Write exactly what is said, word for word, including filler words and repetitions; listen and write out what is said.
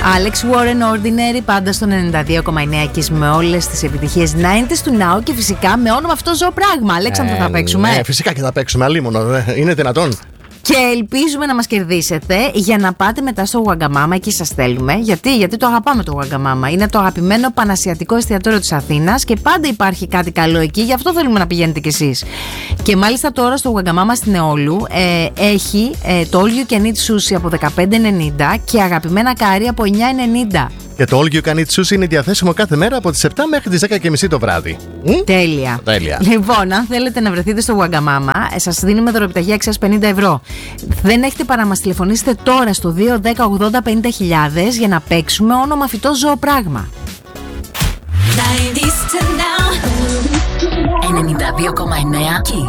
Alex Warren Ordinary, πάντα στο ενενήντα δύο κόμμα εννέα και με όλες τις επιτυχίες ενενήντα του Now και φυσικά με όνομα αυτό ζω πράγμα. Αλέξανδρο, ε, θα παίξουμε. Ναι, φυσικά και θα παίξουμε. Αλίμονο, είναι δυνατόν. Και ελπίζουμε να μας κερδίσετε για να πάτε μετά στο Wagamama, εκεί σας θέλουμε. Γιατί, γιατί το αγαπάμε το Wagamama. Είναι το αγαπημένο πανασιατικό εστιατόριο της Αθήνας και πάντα υπάρχει κάτι καλό εκεί, γι' αυτό θέλουμε να πηγαίνετε κι εσείς. Και μάλιστα τώρα στο Wagamama στην Εόλου ε, έχει ε, το All You Can Eat Sushi από δεκαπέντε ενενήντα και αγαπημένα καρύ από εννιά ενενήντα. Και το All You Can Eat Sushi είναι διαθέσιμο κάθε μέρα από τις επτά μέχρι τις δέκα και μισή το βράδυ. Τέλεια. Τέλεια. Λοιπόν, αν θέλετε να βρεθείτε στο Wagamama, σας δίνουμε δωροπιταγή αξίας πενήντα ευρώ. Δεν έχετε παρά να μας τηλεφωνήσετε τώρα στο δύο δέκα ογδόντα πενήντα χιλιάδες για να παίξουμε όνομα φυτό ζωοπράγμα. ενενήντα δύο κόμμα εννέα